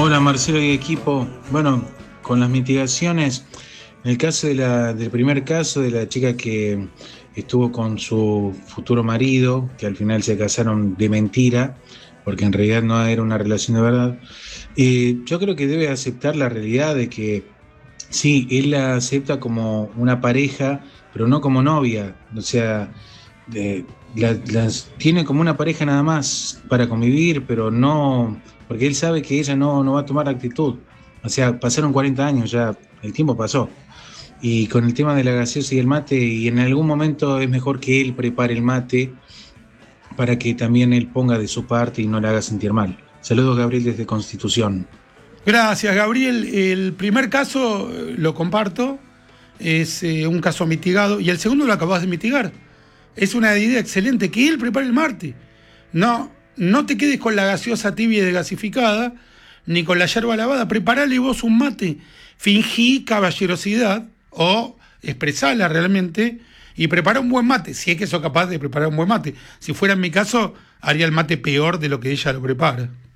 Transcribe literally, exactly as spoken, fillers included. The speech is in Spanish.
Hola Marcelo y equipo. Bueno, con las mitigaciones, en el caso de la, del primer caso de la chica que estuvo con su futuro marido, que al final se casaron de mentira, porque en realidad no era una relación de verdad, eh, yo creo que debe aceptar la realidad de que sí, él la acepta como una pareja, pero no como novia. O sea, de- la- las tiene como una pareja nada más para convivir, pero no, porque él sabe que ella no, no va a tomar actitud. O sea, pasaron cuarenta años ya, el tiempo pasó. Y con el tema de la gaseosa y el mate, y en algún momento es mejor que él prepare el mate para que también él ponga de su parte y no le haga sentir mal. Saludos, Gabriel, desde Constitución. Gracias, Gabriel. El primer caso eh, lo comparto, es eh, un caso mitigado, y el segundo lo acabas de mitigar. Es una idea excelente, que él prepare el mate. No, no te quedes con la gaseosa tibia y desgasificada, ni con la yerba lavada. Preparale vos un mate. Fingí caballerosidad o expresala realmente y prepara un buen mate, si es que sos capaz de preparar un buen mate. Si fuera en mi caso, haría el mate peor de lo que ella lo prepara.